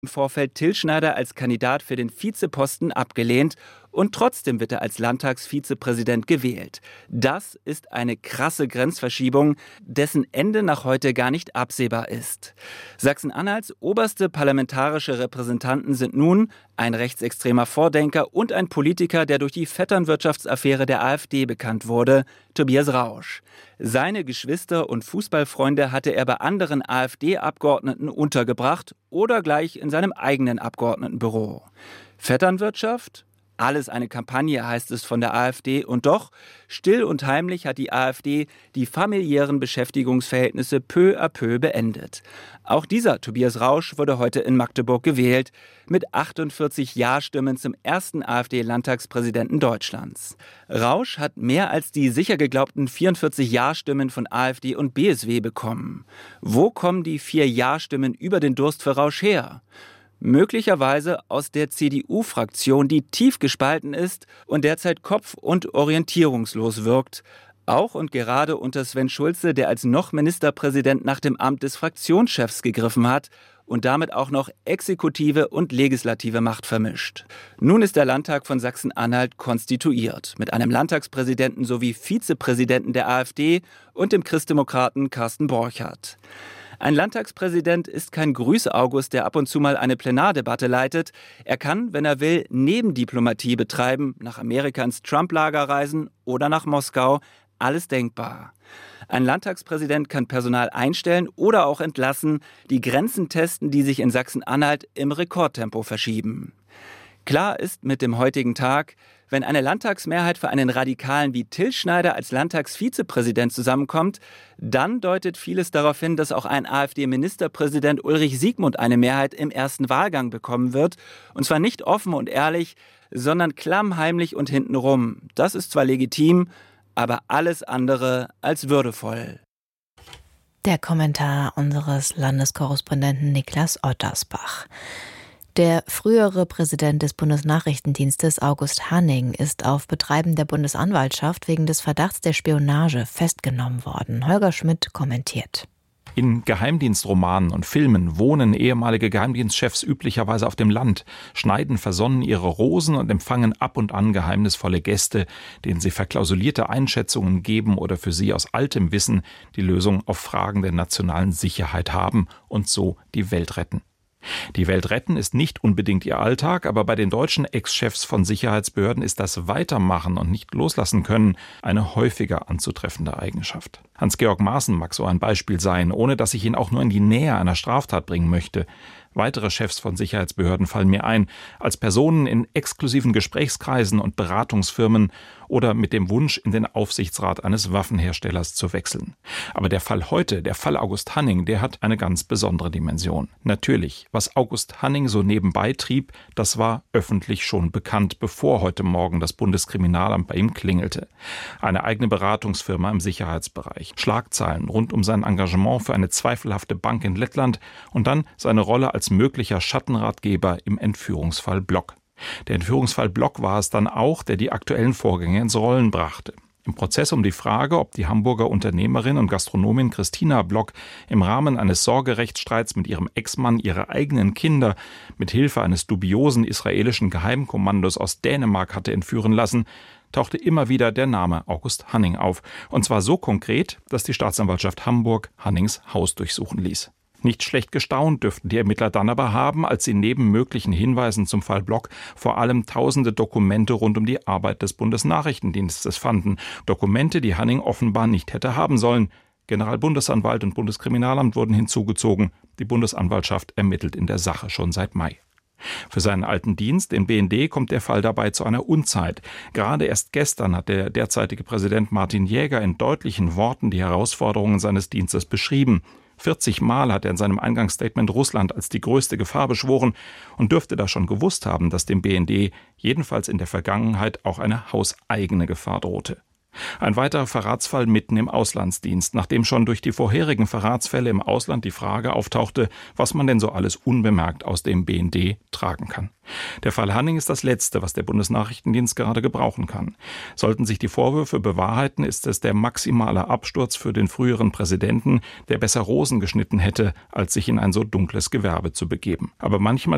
im Vorfeld Till Schneider als Kandidat für den Vizeposten abgelehnt und trotzdem wird er als Landtagsvizepräsident gewählt. Das ist eine krasse Grenzverschiebung, dessen Ende nach heute gar nicht absehbar ist. Sachsen-Anhalts oberste parlamentarische Repräsentanten sind nun ein rechtsextremer Vordenker und ein Politiker, der durch die Vetternwirtschaftsaffäre der AfD bekannt wurde, Tobias Rausch. Seine Geschwister und Fußballfreunde hatte er bei anderen AfD-Abgeordneten untergebracht oder gleich in seinem eigenen Abgeordnetenbüro. Vetternwirtschaft? Alles eine Kampagne, heißt es von der AfD. Und doch, still und heimlich hat die AfD die familiären Beschäftigungsverhältnisse peu à peu beendet. Auch dieser Tobias Rausch wurde heute in Magdeburg gewählt, mit 48 Ja-Stimmen zum ersten AfD-Landtagspräsidenten Deutschlands. Rausch hat mehr als die sicher geglaubten 44 Ja-Stimmen von AfD und BSW bekommen. Wo kommen die 4 Ja-Stimmen über den Durst für Rausch her? Möglicherweise aus der CDU-Fraktion, die tief gespalten ist und derzeit kopf- und orientierungslos wirkt. Auch und gerade unter Sven Schulze, der als noch Ministerpräsident nach dem Amt des Fraktionschefs gegriffen hat und damit auch noch exekutive und legislative Macht vermischt. Nun ist der Landtag von Sachsen-Anhalt konstituiert, mit einem Landtagspräsidenten sowie Vizepräsidenten der AfD und dem Christdemokraten Carsten Borchardt. Ein Landtagspräsident ist kein Grüß-August, der ab und zu mal eine Plenardebatte leitet. Er kann, wenn er will, Nebendiplomatie betreiben, nach Amerika ins Trump-Lager reisen oder nach Moskau. Alles denkbar. Ein Landtagspräsident kann Personal einstellen oder auch entlassen, die Grenzen testen, die sich in Sachsen-Anhalt im Rekordtempo verschieben. Klar ist mit dem heutigen Tag, wenn eine Landtagsmehrheit für einen Radikalen wie Till Schneider als Landtagsvizepräsident zusammenkommt, dann deutet vieles darauf hin, dass auch ein AfD-Ministerpräsident Ulrich Siegmund eine Mehrheit im ersten Wahlgang bekommen wird. Und zwar nicht offen und ehrlich, sondern klammheimlich und hintenrum. Das ist zwar legitim, aber alles andere als würdevoll. Der Kommentar unseres Landeskorrespondenten Niklas Ottersbach. Der frühere Präsident des Bundesnachrichtendienstes August Hanning ist auf Betreiben der Bundesanwaltschaft wegen des Verdachts der Spionage festgenommen worden. Holger Schmidt kommentiert. In Geheimdienstromanen und Filmen wohnen ehemalige Geheimdienstchefs üblicherweise auf dem Land, schneiden versonnen ihre Rosen und empfangen ab und an geheimnisvolle Gäste, denen sie verklausulierte Einschätzungen geben oder für sie aus altem Wissen die Lösung auf Fragen der nationalen Sicherheit haben und so die Welt retten. Die Welt retten ist nicht unbedingt ihr Alltag, aber bei den deutschen Ex-Chefs von Sicherheitsbehörden ist das Weitermachen und nicht loslassen können eine häufiger anzutreffende Eigenschaft. Hans-Georg Maaßen mag so ein Beispiel sein, ohne dass ich ihn auch nur in die Nähe einer Straftat bringen möchte. Weitere Chefs von Sicherheitsbehörden fallen mir ein, als Personen in exklusiven Gesprächskreisen und Beratungsfirmen oder mit dem Wunsch, in den Aufsichtsrat eines Waffenherstellers zu wechseln. Aber der Fall heute, der Fall August Hanning, der hat eine ganz besondere Dimension. Natürlich, was August Hanning so nebenbei trieb, das war öffentlich schon bekannt, bevor heute Morgen das Bundeskriminalamt bei ihm klingelte. Eine eigene Beratungsfirma im Sicherheitsbereich, Schlagzeilen rund um sein Engagement für eine zweifelhafte Bank in Lettland und dann seine Rolle als möglicher Schattenratgeber im Entführungsfall Block. Der Entführungsfall Block war es dann auch, der die aktuellen Vorgänge ins Rollen brachte. Im Prozess um die Frage, ob die Hamburger Unternehmerin und Gastronomin Christina Block im Rahmen eines Sorgerechtsstreits mit ihrem Ex-Mann ihre eigenen Kinder mit Hilfe eines dubiosen israelischen Geheimkommandos aus Dänemark hatte entführen lassen, tauchte immer wieder der Name August Hanning auf. Und zwar so konkret, dass die Staatsanwaltschaft Hamburg Hannings Haus durchsuchen ließ. Nicht schlecht gestaunt dürften die Ermittler dann aber haben, als sie neben möglichen Hinweisen zum Fall Block vor allem tausende Dokumente rund um die Arbeit des Bundesnachrichtendienstes fanden. Dokumente, die Hanning offenbar nicht hätte haben sollen. Generalbundesanwalt und Bundeskriminalamt wurden hinzugezogen. Die Bundesanwaltschaft ermittelt in der Sache schon seit Mai. Für seinen alten Dienst, den BND, kommt der Fall dabei zu einer Unzeit. Gerade erst gestern hat der derzeitige Präsident Martin Jäger in deutlichen Worten die Herausforderungen seines Dienstes beschrieben. 40 Mal hat er in seinem Eingangsstatement Russland als die größte Gefahr beschworen und dürfte da schon gewusst haben, dass dem BND jedenfalls in der Vergangenheit auch eine hauseigene Gefahr drohte. Ein weiterer Verratsfall mitten im Auslandsdienst, nachdem schon durch die vorherigen Verratsfälle im Ausland die Frage auftauchte, was man denn so alles unbemerkt aus dem BND tragen kann. Der Fall Hanning ist das Letzte, was der Bundesnachrichtendienst gerade gebrauchen kann. Sollten sich die Vorwürfe bewahrheiten, ist es der maximale Absturz für den früheren Präsidenten, der besser Rosen geschnitten hätte, als sich in ein so dunkles Gewerbe zu begeben. Aber manchmal